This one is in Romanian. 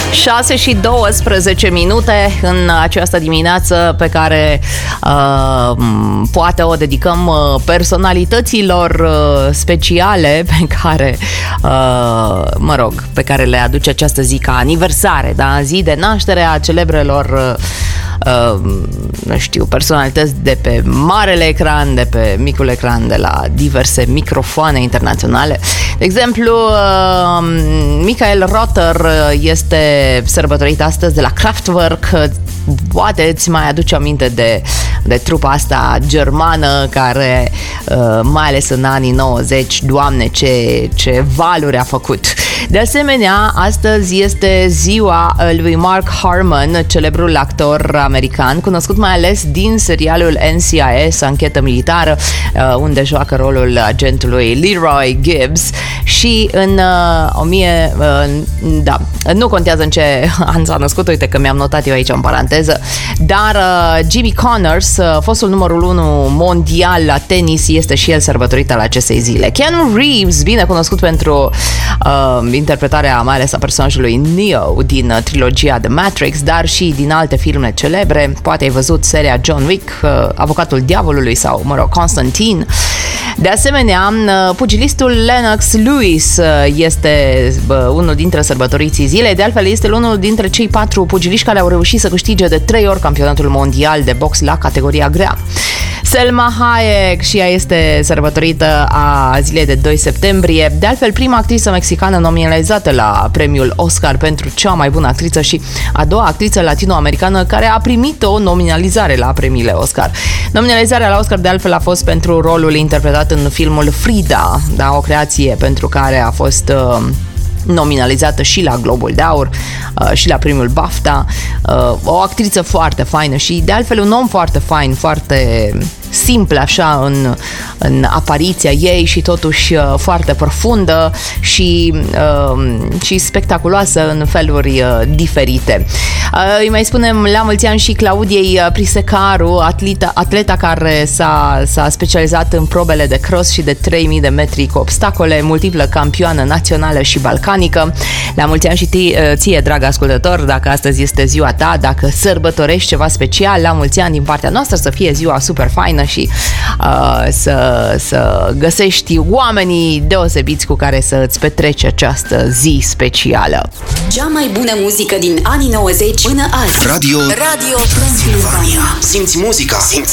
6:12 în această dimineață pe care poate o dedicăm personalităților speciale pe care, pe care le aduce această zi ca aniversare, da? Zi de naștere a celebrelor personalități de pe marele ecran, de pe micul ecran, de la diverse microfoane internaționale. De exemplu, Michael Rother este sărbătorit astăzi, de la Kraftwerk. Poate îți mai aduce aminte de trupa asta germană care, mai ales în anii 90, Doamne, ce valuri a făcut. De asemenea, astăzi este ziua lui Mark Harmon, celebrul actor american, cunoscut mai ales din serialul NCIS, Anchetă Militară, unde joacă rolul agentului Leroy Gibbs. Și nu contează în ce an s-a născut, uite că mi-am notat eu aici în paranteză, dar Jimmy Connors, fostul numărul 1 mondial la tenis, este și el sărbătorit al acestei zile. Keanu Reeves, bine cunoscut pentru interpretarea mai ales a personajului Neo din trilogia The Matrix, dar și din alte filme celebre. Poate ai văzut seria John Wick, Avocatul Diavolului sau, Constantine. De asemenea, pugilistul Lennox Lewis este unul dintre sărbătoriții zilei. De altfel, este unul dintre cei 4 pugiliști care au reușit să câștige de 3 ori campionatul mondial de box la categoria grea. Selma Hayek, și ea este sărbătorită a zilei de 2 septembrie. De altfel, prima actriță mexicană nominalizată la premiul Oscar pentru cea mai bună actriță și a doua actriță latino-americană care a primit o nominalizare la premiile Oscar. Nominalizarea la Oscar, de altfel, a fost pentru rolul interpretat în filmul Frida, da, o creație pentru care a fost nominalizată și la Globul de Aur și la premiul BAFTA. O actriță foarte faină și, de altfel, un om foarte fain, foarte simplă așa în apariția ei și totuși foarte profundă și spectaculoasă în feluri diferite. Îi mai spunem la mulți ani și Claudiei Prisecaru, atleta care s-a specializat în probele de cross și de 3000 de metri cu obstacole, multiplă campioană națională și balcanică. La mulți ani și ție, drag ascultător, dacă astăzi este ziua ta, dacă sărbătorești ceva special, la mulți ani din partea noastră, să fie ziua super faină și să găsești oamenii deosebiți cu care să îți petreci această zi specială. Cea mai bună muzică din anii 90 până azi. Radio Transilvania. Simți muzica.